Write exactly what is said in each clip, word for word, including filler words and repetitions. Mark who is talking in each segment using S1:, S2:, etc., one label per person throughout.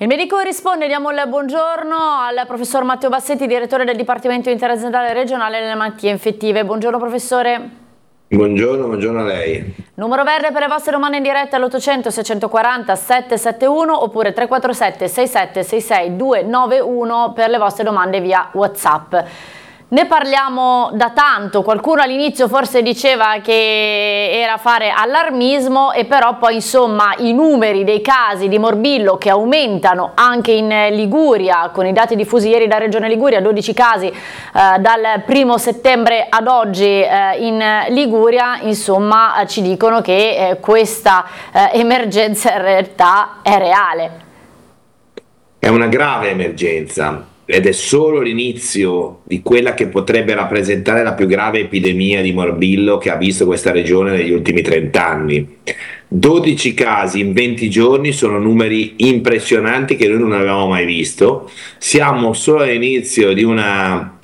S1: Il medico risponde, diamo il buongiorno al professor Matteo Bassetti, direttore del Dipartimento Interaziendale Regionale delle Malattie Infettive. Buongiorno professore.
S2: Buongiorno, buongiorno a lei.
S1: Numero verde per le vostre domande in diretta all'ottocento seicentoquaranta settecentosettantuno oppure tre quattro sette sei sette sei sei due nove uno per le vostre domande via WhatsApp. Ne parliamo da tanto, qualcuno all'inizio forse diceva che era fare allarmismo e però poi insomma i numeri dei casi di morbillo che aumentano anche in Liguria, con i dati diffusi ieri da Regione Liguria, dodici casi eh, dal primo settembre ad oggi eh, in Liguria, insomma eh, ci dicono che eh, questa eh, emergenza in realtà è reale.
S2: È una grave emergenza. Ed è solo l'inizio di quella che potrebbe rappresentare la più grave epidemia di morbillo che ha visto questa regione negli ultimi trent'anni. dodici casi in venti giorni sono numeri impressionanti che noi non avevamo mai visto. Siamo solo all'inizio di una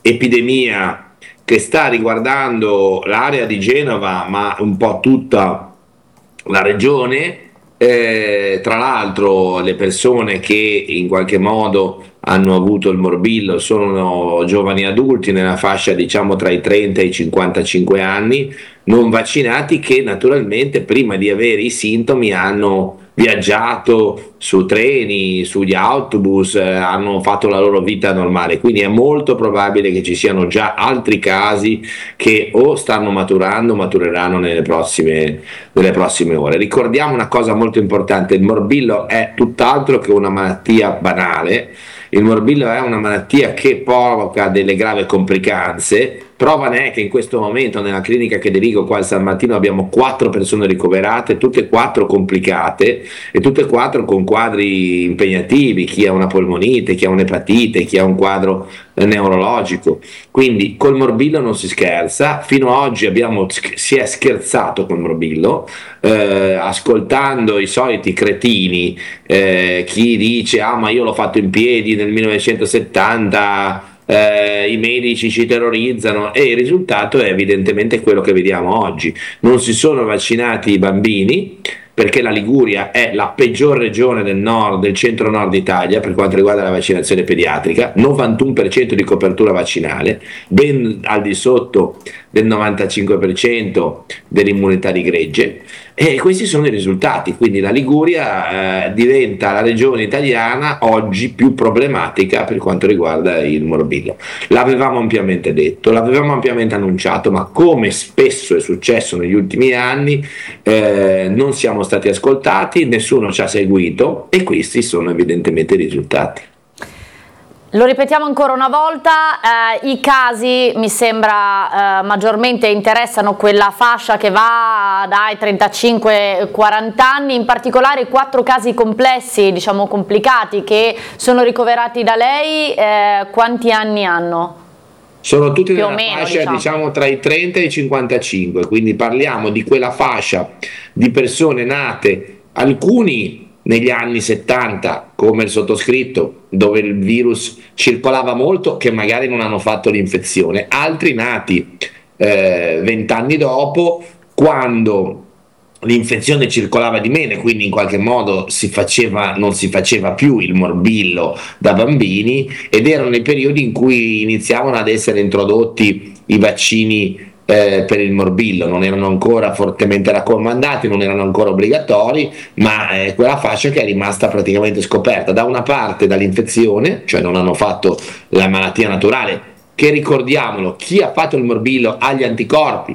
S2: epidemia che sta riguardando l'area di Genova, ma un po' tutta la regione. Eh, tra l'altro le persone che in qualche modo hanno avuto il morbillo sono giovani adulti nella fascia diciamo tra i trenta e i cinquantacinque anni, non vaccinati, che naturalmente prima di avere i sintomi hanno viaggiato su treni, sugli autobus, eh, hanno fatto la loro vita normale, quindi è molto probabile che ci siano già altri casi che o stanno maturando o matureranno nelle prossime, nelle prossime ore. Ricordiamo una cosa molto importante: il morbillo è tutt'altro che una malattia banale. Il morbillo è una malattia che provoca delle gravi complicanze. Prova ne è che in questo momento nella clinica che dirigo qua al San Martino abbiamo quattro persone ricoverate, tutte e quattro complicate e tutte e quattro con quadri impegnativi, chi ha una polmonite, chi ha un'epatite, chi ha un quadro eh, neurologico. Quindi col morbillo non si scherza. Fino ad oggi abbiamo, si è scherzato col morbillo, eh, ascoltando i soliti cretini, eh, chi dice ah ma io l'ho fatto in piedi nel millenovecentosettanta, Eh, i medici ci terrorizzano, e il risultato è evidentemente quello che vediamo oggi. Non si sono vaccinati i bambini, perché la Liguria è la peggior regione del nord, del centro-nord Italia per quanto riguarda la vaccinazione pediatrica, novantuno per cento di copertura vaccinale, ben al di sotto del novantacinque per cento dell'immunità di gregge, e questi sono i risultati. Quindi la Liguria eh, diventa la regione italiana oggi più problematica per quanto riguarda il morbillo. L'avevamo ampiamente detto, l'avevamo ampiamente annunciato, ma come spesso è successo negli ultimi anni eh, non siamo stati ascoltati, nessuno ci ha seguito, e questi sono evidentemente i risultati.
S1: Lo ripetiamo ancora una volta, eh, i casi mi sembra eh, maggiormente interessano quella fascia che va dai trentacinque ai quaranta anni, in particolare quattro casi complessi, diciamo complicati, che sono ricoverati da lei, eh, quanti anni hanno?
S2: Sono tutti
S1: Più
S2: nella
S1: meno,
S2: fascia
S1: diciamo.
S2: diciamo tra i trenta e i cinquantacinque, quindi parliamo di quella fascia di persone nate, alcuni negli anni settanta come il sottoscritto, dove il virus circolava molto, che magari non hanno fatto l'infezione, altri nati vent'anni eh, dopo, quando l'infezione circolava di meno e quindi in qualche modo si faceva, non si faceva più il morbillo da bambini, ed erano i periodi in cui iniziavano ad essere introdotti i vaccini eh, per il morbillo. Non erano ancora fortemente raccomandati, non erano ancora obbligatori, ma è eh, quella fascia che è rimasta praticamente scoperta da una parte dall'infezione, cioè non hanno fatto la malattia naturale, che ricordiamolo, chi ha fatto il morbillo ha gli anticorpi